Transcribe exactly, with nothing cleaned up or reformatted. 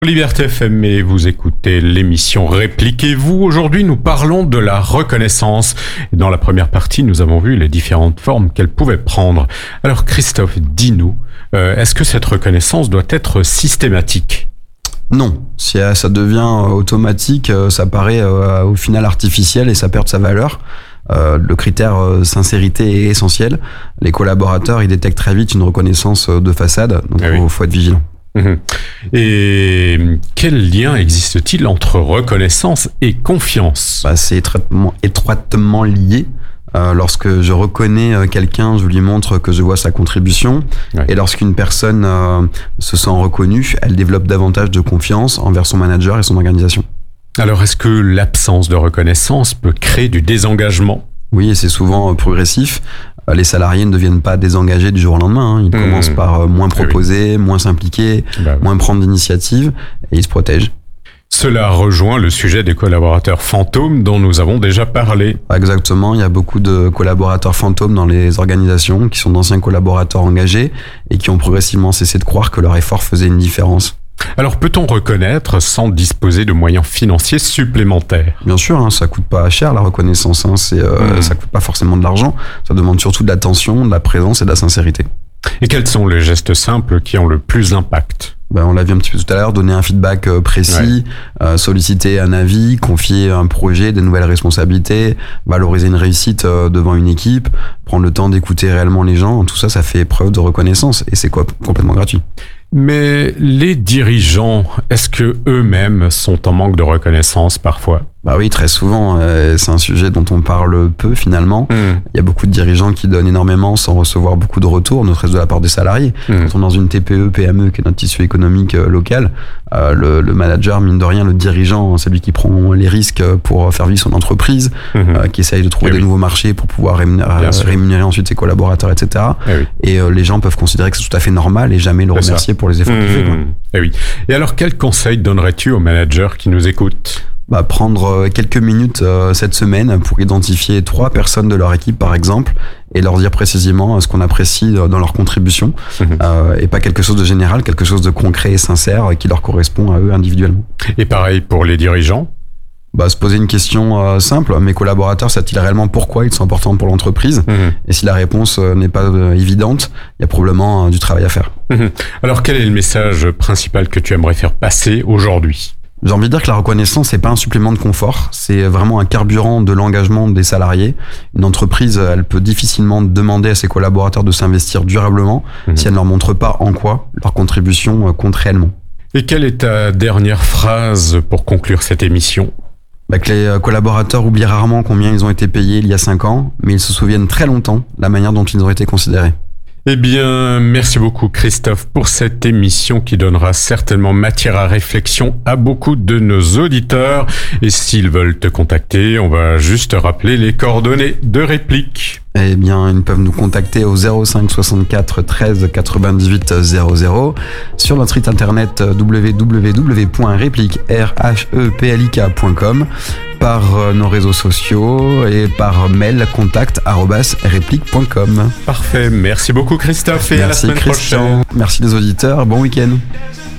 Liberté F M et vous écoutez l'émission Répliquez-vous. Aujourd'hui, nous parlons de la reconnaissance. Dans la première partie, nous avons vu les différentes formes qu'elle pouvait prendre. Alors Christophe, dis-nous, euh, est-ce que cette reconnaissance doit être systématique ? Non, si ça devient automatique, ça paraît euh, au final artificiel et ça perd sa valeur. Euh, le critère euh, sincérité est essentiel. Les collaborateurs, ils détectent très vite une reconnaissance de façade, donc il ah oui. faut, faut être vigilant. Mmh. Et quel lien existe-t-il entre reconnaissance et confiance ? Bah, c'est étroitement, étroitement lié. Euh, lorsque je reconnais quelqu'un, je lui montre que je vois sa contribution. Ouais. Et lorsqu'une personne euh, se sent reconnue, elle développe davantage de confiance envers son manager et son organisation. Alors, est-ce que l'absence de reconnaissance peut créer du désengagement ? Oui, et c'est souvent progressif. Les salariés ne deviennent pas désengagés du jour au lendemain. Ils mmh. commencent par moins proposer, oui. moins s'impliquer, bah oui. moins prendre d'initiative, et ils se protègent. Cela rejoint le sujet des collaborateurs fantômes dont nous avons déjà parlé. Exactement, il y a beaucoup de collaborateurs fantômes dans les organisations qui sont d'anciens collaborateurs engagés et qui ont progressivement cessé de croire que leur effort faisait une différence. Alors peut-on reconnaître sans disposer de moyens financiers supplémentaires ? Bien sûr, hein, ça coûte pas cher la reconnaissance, hein, c'est, euh, mmh. ça coûte pas forcément de l'argent, ça demande surtout de l'attention, de la présence et de la sincérité. Et quels sont les gestes simples qui ont le plus d'impact ? Ben, on l'a vu un petit peu tout à l'heure, donner un feedback précis, ouais. euh, solliciter un avis, confier un projet, des nouvelles responsabilités, valoriser une réussite euh, devant une équipe, prendre le temps d'écouter réellement les gens, tout ça, ça fait preuve de reconnaissance et c'est quoi, complètement gratuit. Mais les dirigeants, est-ce que eux-mêmes sont en manque de reconnaissance parfois ? Bah oui, très souvent. Euh, c'est un sujet dont on parle peu finalement. Mmh. Il y a beaucoup de dirigeants qui donnent énormément sans recevoir beaucoup de retours, ne serait-ce de la part des salariés. Mmh. Quand on est dans une T P E, P M E, qui est notre tissu économique euh, local, euh, le, le manager, mine de rien, le dirigeant, c'est lui qui prend les risques pour faire vivre son entreprise, mmh. euh, qui essaye de trouver et des oui. nouveaux marchés pour pouvoir rémunérer, rémunérer ensuite ses collaborateurs, et cetera. Et, oui. et euh, les gens peuvent considérer que c'est tout à fait normal et jamais le c'est remercier ça. Pour les efforts mmh. qu'il fait. Quoi. Et oui. Et alors, quel conseil donnerais-tu aux managers qui nous écoutent ? Bah, prendre quelques minutes euh, cette semaine pour identifier trois personnes de leur équipe, par exemple, et leur dire précisément ce qu'on apprécie dans leur contribution, mmh. euh, et pas quelque chose de général, quelque chose de concret et sincère qui leur correspond à eux individuellement. Et pareil pour les dirigeants ? Bah, se poser une question euh, simple, mes collaborateurs savent-ils réellement pourquoi ils sont importants pour l'entreprise ? Mmh. Et si la réponse euh, n'est pas euh, évidente, il y a probablement euh, du travail à faire. Mmh. Alors quel est le message principal que tu aimerais faire passer aujourd'hui ? J'ai envie de dire que la reconnaissance, c'est pas un supplément de confort, c'est vraiment un carburant de l'engagement des salariés. Une entreprise, elle peut difficilement demander à ses collaborateurs de s'investir durablement mmh. si elle ne leur montre pas en quoi leur contribution compte réellement. Et quelle est ta dernière phrase pour conclure cette émission ? Bah que les collaborateurs oublient rarement combien ils ont été payés il y a cinq ans, mais ils se souviennent très longtemps de la manière dont ils ont été considérés. Eh bien, merci beaucoup Christophe pour cette émission qui donnera certainement matière à réflexion à beaucoup de nos auditeurs. Et s'ils veulent te contacter, on va juste rappeler les coordonnées de réplique. Eh bien, ils peuvent nous contacter au zéro cinq soixante-quatre treize quatre-vingt-dix-huit zéro zéro, sur notre site internet w w w point réplique point com, par nos réseaux sociaux et par mail contact arobase réplique point com. Parfait, merci beaucoup Christophe et merci à la semaine Christian. prochaine. Merci les auditeurs, bon week-end.